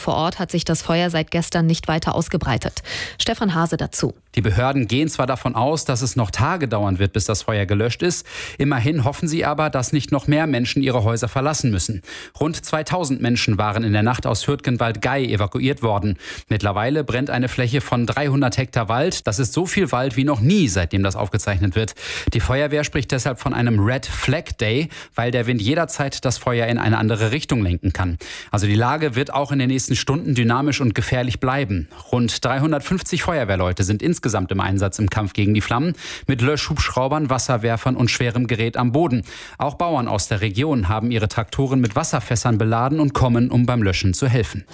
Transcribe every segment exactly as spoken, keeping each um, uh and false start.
Vor Ort hat sich das Feuer seit gestern nicht weiter ausgebreitet. Stefan Hase dazu. Die Behörden gehen zwar davon aus, dass es noch Tage dauern wird, bis das Feuer gelöscht ist. Immerhin hoffen sie aber, dass nicht noch mehr Menschen ihre Häuser verlassen müssen. Rund zweitausend Menschen waren in der Nacht aus Hürtgenwald-Gey evakuiert worden. Mittlerweile brennt eine Fläche von dreihundert Hektar Wald. Das ist so viel Wald wie noch nie, seitdem das aufgezeichnet wird. Die Feuerwehr spricht deshalb von einem Red Flag Day, weil der Wind jederzeit das Feuer in eine andere Richtung lenken kann. Also die Lage wird auch in den nächsten Stunden dynamisch und gefährlich bleiben. Rund dreihundertfünfzig Feuerwehrleute sind insgesamt im Einsatz im Kampf gegen die Flammen, mit Löschhubschraubern, Wasserwerfern und schwerem Gerät am Boden. Auch Bauern aus der Region haben ihre Traktoren mit Wasserfässern beladen und kommen, um beim Löschen zu helfen.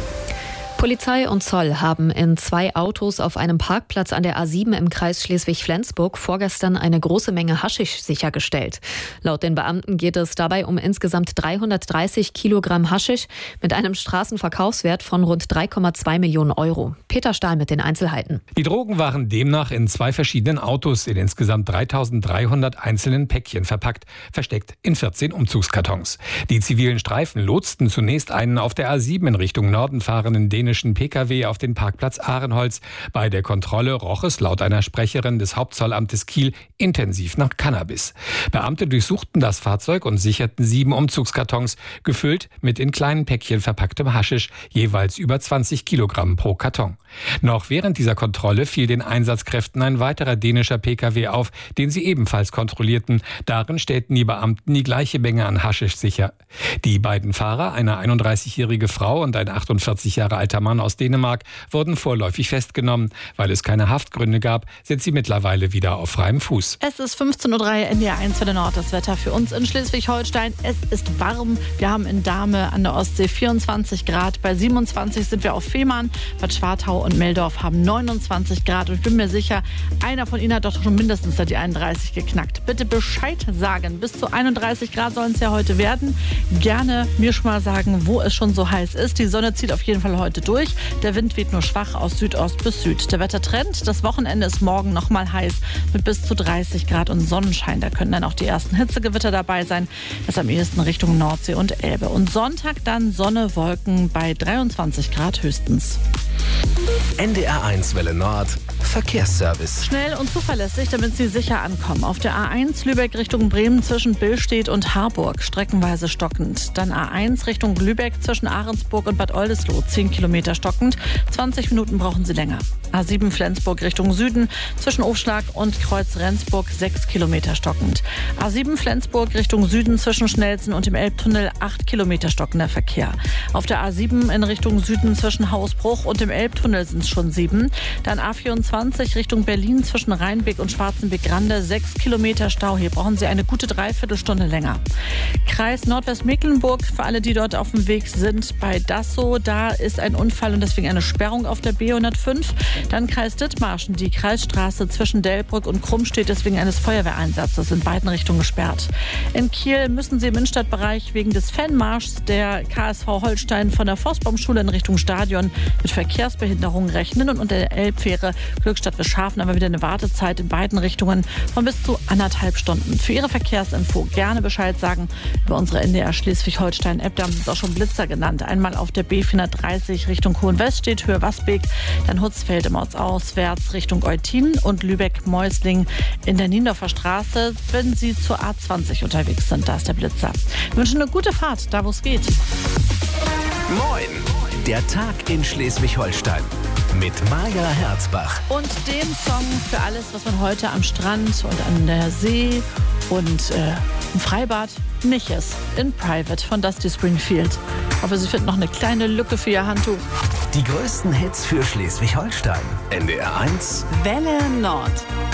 Polizei und Zoll haben in zwei Autos auf einem Parkplatz an der A sieben im Kreis Schleswig-Flensburg vorgestern eine große Menge Haschisch sichergestellt. Laut den Beamten geht es dabei um insgesamt dreihundertdreißig Kilogramm Haschisch mit einem Straßenverkaufswert von rund drei Komma zwei Millionen Euro. Peter Stahl mit den Einzelheiten. Die Drogen waren demnach in zwei verschiedenen Autos in insgesamt dreitausenddreihundert einzelnen Päckchen verpackt, versteckt in vierzehn Umzugskartons. Die zivilen Streifen lotsten zunächst einen auf der A sieben in Richtung Norden fahrenden dänischen Pkw auf den Parkplatz Ahrenholz. Bei der Kontrolle roch es laut einer Sprecherin des Hauptzollamtes Kiel intensiv nach Cannabis. Beamte durchsuchten das Fahrzeug und sicherten sieben Umzugskartons, gefüllt mit in kleinen Päckchen verpacktem Haschisch, jeweils über zwanzig Kilogramm pro Karton. Noch während dieser Kontrolle fiel den Einsatzkräften ein weiterer dänischer Pkw auf, den sie ebenfalls kontrollierten. Darin stellten die Beamten die gleiche Menge an Haschisch sicher. Die beiden Fahrer, eine einunddreißigjährige Frau und ein achtundvierzig Jahre alter Mann aus Dänemark, wurden vorläufig festgenommen. Weil es keine Haftgründe gab, sind sie mittlerweile wieder auf freiem Fuß. Es ist fünfzehn Uhr drei, N D R eins für den Nord. Das Wetter für uns in Schleswig-Holstein. Es ist warm. Wir haben in Dahme an der Ostsee vierundzwanzig Grad. Bei siebenundzwanzig sind wir auf Fehmarn. Bad Schwartau und Meldorf haben neunundzwanzig Grad. Und ich bin mir sicher, einer von Ihnen hat doch schon mindestens die einunddreißig geknackt. Bitte Bescheid sagen. Bis zu einunddreißig Grad sollen es ja heute werden. Gerne mir schon mal sagen, wo es schon so heiß ist. Die Sonne zieht auf jeden Fall heute durch. Der Wind weht nur schwach aus Südost bis Süd. Der Wettertrend, das Wochenende ist morgen noch mal heiß mit bis zu dreißig Grad und Sonnenschein. Da können dann auch die ersten Hitzegewitter dabei sein. Das am ehesten Richtung Nordsee und Elbe. Und Sonntag dann Sonne, Wolken bei dreiundzwanzig Grad höchstens. N D R eins Welle Nord Verkehrsservice. Schnell und zuverlässig, damit Sie sicher ankommen. Auf der A eins Lübeck Richtung Bremen zwischen Billstedt und Harburg, streckenweise stockend. Dann A eins Richtung Lübeck zwischen Ahrensburg und Bad Oldesloe, zehn Kilometer stockend. zwanzig Minuten brauchen Sie länger. A sieben Flensburg Richtung Süden zwischen Aufschlag und Kreuz Rendsburg, sechs Kilometer stockend. A sieben Flensburg Richtung Süden zwischen Schnelsen und dem Elbtunnel, acht Kilometer stockender Verkehr. Auf der A sieben in Richtung Süden zwischen Hausbruch und dem Elbtunnel sind es schon sieben. Dann A vierundzwanzig Richtung Berlin zwischen Rheinbeck und Schwarzenbeck-Grande, sechs Kilometer Stau. Hier brauchen Sie eine gute Dreiviertelstunde länger. Kreis Nordwestmecklenburg, für alle, die dort auf dem Weg sind, bei Dassow, da ist ein Unfall und deswegen eine Sperrung auf der B hundertfünf. Dann Kreis Dithmarschen, die Kreisstraße zwischen Delbrück und Krumm steht deswegen eines Feuerwehreinsatzes in beiden Richtungen gesperrt. In Kiel müssen Sie im Innenstadtbereich wegen des Fanmarschs der K S V Holstein von der Forstbaumschule in Richtung Stadion mit Verkehrsbehinderungen rechnen und unter der Elbfähre Glückstadt-Wischhafen aber wieder eine Wartezeit in beiden Richtungen von bis zu anderthalb Stunden. Für Ihre Verkehrsinfo gerne Bescheid sagen über unsere N D R Schleswig-Holstein-App. Da haben Sie es auch schon Blitzer genannt. Einmal auf der B vierhundertdreißig Richtung Hohenwest steht Höhe Wasbeek, dann Hutzfeld im Ortsauswärts Richtung Eutin und Lübeck-Meusling in der Niendorfer Straße, wenn Sie zur A zwanzig unterwegs sind. Da ist der Blitzer. Wir wünschen eine gute Fahrt, da wo es geht. Moin! Der Tag in Schleswig-Holstein mit Maja Herzbach. Und dem Song für alles, was man heute am Strand und an der See und äh, im Freibad nicht ist. In Private von Dusty Springfield. Ich hoffe, Sie finden noch eine kleine Lücke für Ihr Handtuch. Die größten Hits für Schleswig-Holstein. N D R eins Welle Nord.